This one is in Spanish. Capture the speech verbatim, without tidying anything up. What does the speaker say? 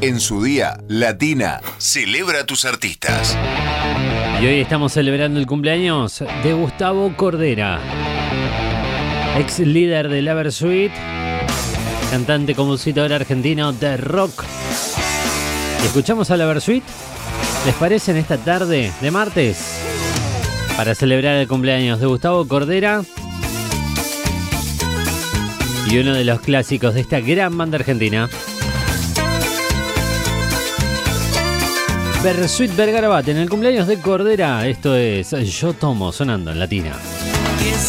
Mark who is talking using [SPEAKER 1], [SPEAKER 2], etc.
[SPEAKER 1] En su día, Latina celebra a tus artistas.
[SPEAKER 2] Y hoy estamos celebrando el cumpleaños de Gustavo Cordera, ex líder de la Versuit, cantante, compositor argentino de rock. ¿Escuchamos a la Versuit? ¿Les parece en esta tarde de martes? Para celebrar el cumpleaños de Gustavo Cordera y uno de los clásicos de esta gran banda argentina. Versuit Vergarabat en el cumpleaños de Cordera. Esto es Yo Tomo, sonando en Latina.